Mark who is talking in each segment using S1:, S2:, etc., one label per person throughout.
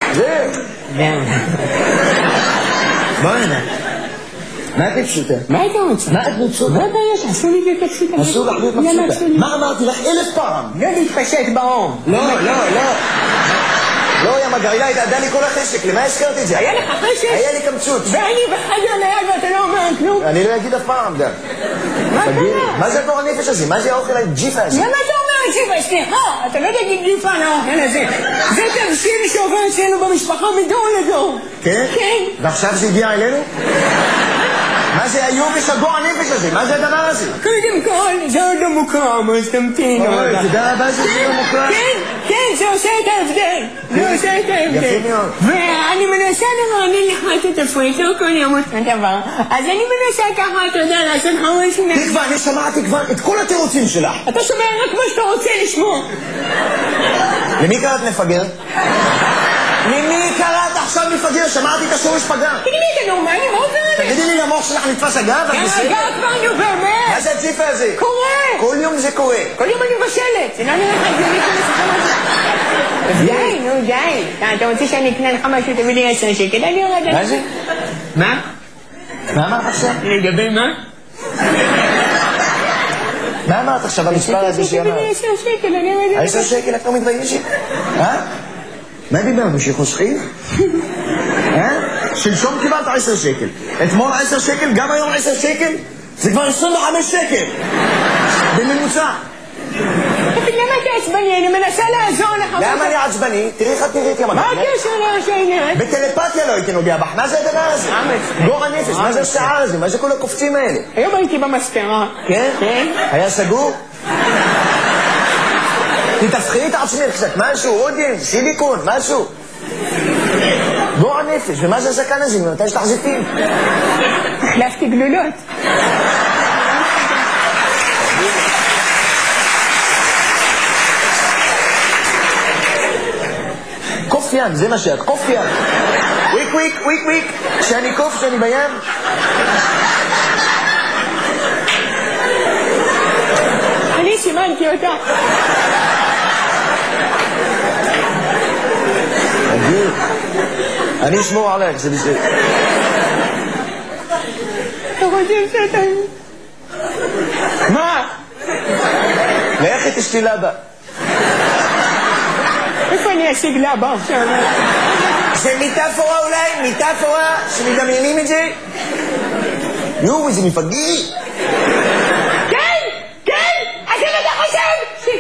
S1: זהו. בוא הנה. מה את מבסוטה?
S2: מה אתה רוצה?
S1: מה את מבסוטה?
S2: מה הבעיה שעשו לי להיות מבסוטה?
S1: אסור לך להיות מבסוטה. מה אמרתי לך 1000 פעם?
S2: לא להתפשט באור.
S1: לא. לא, יא מגעילה, התאדה לי כל החשק, למה הזכרתי את זה?
S2: היה לך חשק?
S1: היה לי קמצוץ.
S2: ואני בחדר ליד ואתה לא אומר כלום?
S1: אני לא אגיד אף פעם, דה.
S2: מה קרה?
S1: מה זה הגור הנפש הזה? מה זה האוכל הג'יפה הזה?
S2: למה אתה אומר ג'יפה? סליחה, אתה לא תגיד ג'יפה על האוכל הזה. זה תבשיל שעובר אצלנו במשפחה מדור לדור.
S1: כן?
S2: כן.
S1: ועכשיו זה הגיע אלינו? מה זה היובש הגור הנפש הזה? מה זה הדבר הזה?
S2: קודם כל, זה עוד לא מוקרם, אז תמתין.
S1: תודה רבה שזה לא מוקרם.
S2: כן, זה עושה את ההבדל. זה עושה את ההבדל.
S1: יפה מאוד.
S2: ואני מנסה לרענן לך את התפריט, לא כל יום אותו דבר. אז אני מנסה ככה, אתה יודע, לעשות חמש מהם.
S1: תקווה, אני שמעתי כבר את כל התירוצים שלך.
S2: אתה שומע רק מה שאתה רוצה לשמוע.
S1: למי קראת מפגר? למי קראת עכשיו מפגר? שמעתי את השורש פגר.
S2: תגידי לי, אתה נורמלי, מה עובר עליך?
S1: תגידי לי, למוח שלך נתפס אגב?
S2: רגע כבר, נו באמת.
S1: מה זה הג'יפה הזה?
S2: קורה.
S1: כל יום זה קורה.
S2: כל יום אני מבשלת. זה לא נראה לך הגיוני כל הסיפור הזה. די, נו די. אתה רוצה שאני אקנה לך משהו, תביא לי 10 שקל, אני יורד עליך.
S1: מה זה?
S2: מה?
S1: מה אמרת עכשיו?
S2: לגבי מה?
S1: מה אמרת עכשיו המספר הזה שאמרת?
S2: תביא לי 10 שקל, אני יורד עליך.
S1: 10 שקל את לא מתביישת? מה דיברנו? שחוסכים? שלשום קיבלת 10 שקל. אתמול 10 שקל, גם היום 10 שקל? זה כבר 25 שקל. בממוצע.
S2: למה אתה עצבני? אני מנסה לעזור לך.
S1: למה אני עצבני? תראי איך את נראית, יא מגע.
S2: מה הקשר לעניין?
S1: בטלפתיה לא הייתי נוגע בך. מה זה הדבר הזה? גור הנפש, מה זה השער הזה? מה זה כל הקופצים האלה?
S2: היום הייתי במספרה.
S1: כן?
S2: כן.
S1: היה סגור? תתפחי את עצמך קצת, משהו, אודים, סיליקון, משהו. גור הנפש, ומה זה הזקן הזה? ממתי יש לך זיתים?
S2: החלפתי גלולות.
S1: קוף ים, זה מה שאת, קוף ים. וויק וויק, וויק וויק. כשאני קוף, כשאני בים.
S2: אני סימנתי אותה.
S1: אני אשמור עליך, זה בסדר.
S2: אתה חושב שאתה... מה?
S1: לכי תשתי לבה.
S2: איפה אני אשיג לבה עכשיו?
S1: זה מיטאפורה אולי? מיטאפורה? שמדמיינים את זה? יואו, איזה מפגי.
S2: כן! כן! אז אם אתה חושב!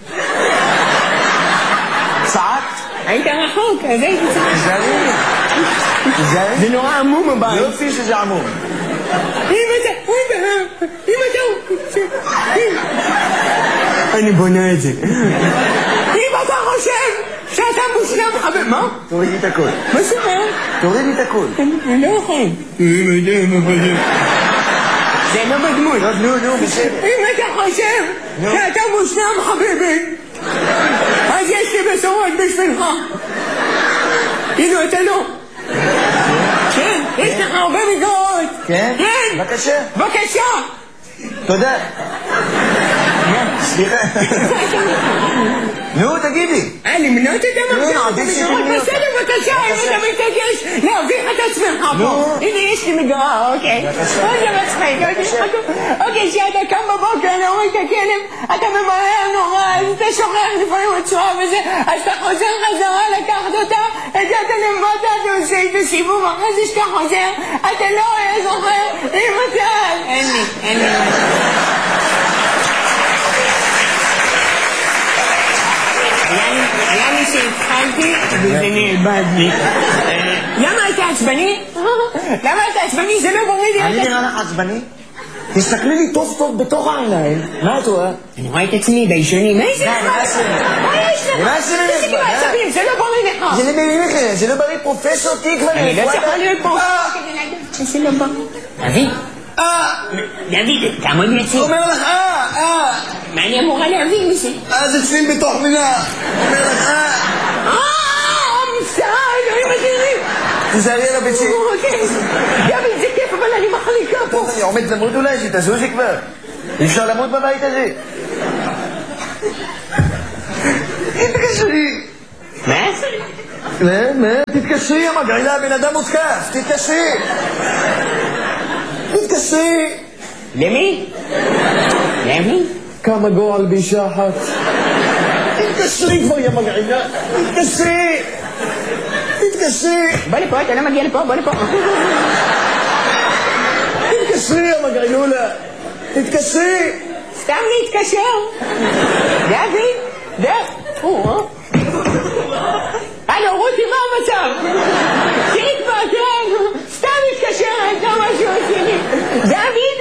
S1: צעק?
S2: היית רחוק, אז הייתי צריך... זה נורא עמום הבית.
S1: יופי שזה עמום.
S2: אם אתה... אני בונה את זה. אם אתה חושב שאתה מושלם חבר... מה?
S1: תורידי את הכל.
S2: מה זה אומר?
S1: תורידי את הכל.
S2: אני לא יכול. זה לא בדמות.
S1: נו, בסדר.
S2: אם אתה חושב שאתה מושלם חביבי, אז יש לי בשורות בשבילך. כאילו אתה לא. כן, יש לך הרבה מגרעות.
S1: כן?
S2: כן.
S1: בבקשה.
S2: בבקשה.
S1: תודה. סליחה. נו, תגידי.
S2: למנות את המגרעות? בסדר, בבקשה, אם אתה מתעקש להביך את עצמך פה. הנה, יש לי מגרעה, אוקיי. זה מצחיק, אוקיי, שאתה קם בבוקר, אני רואה את הכלב, אתה ממהר נורא, אז אתה שוכח לפעמים הצורה וזה, אז אתה חוזר חזרה לקחת אותה, הגעת למטה, אתה עושה איתו סיבוב, אחרי זה שאתה חוזר, אתה לא זוכר, אם אתה... אין לי. היה לי שהתחלתי וזה נאבד לי. למה אתה עצבני? למה אתה עצבני? זה לא בריא לי.
S1: אני נראה לך עצבני? תסתכלי לי טוב טוב בתוך העיניים. מה את רואה?
S2: אני רואה את עצמי בישונים. איזה
S1: מה
S2: יש לך? זה לא בריא לך.
S1: זה לא בריא לך. זה לא בריא. פרופסור תקווה.
S2: אני לא צריכה להיות פה. זה לא בריא. דוד, תעמוד לצים.
S1: אומר לך,
S2: מה אני אמורה להבין מזה?
S1: זה צפים בתוך מילה. אומר לך,
S2: מבצעה, אלוהים אדירים.
S1: תזהרי על הביצים.
S2: דוד, זה כיף, אבל אני מחליקה פה.
S1: טוב, אני עומד למות אולי, שתזוזי כבר. אי אפשר למות בבית הזה.
S2: אין תקשורי. מה?
S1: תתקשרי, המגעילה, בן אדם מותקף, תתקשרי. תתקשרי.
S2: למי? למי?
S1: כמה גועל באישה אחת. תתקשרי כבר, יא מגעילה. תתקשרי. תתקשרי.
S2: בוא לפה, אתה לא מגיע לפה, בוא לפה.
S1: תתקשרי, יא מגעילולה. תתקשרי.
S2: סתם להתקשר. דוד. הלו, רותי, מה המצב? תקבע, כן. סתם מתקשרת, לא משהו עשיני. דוד?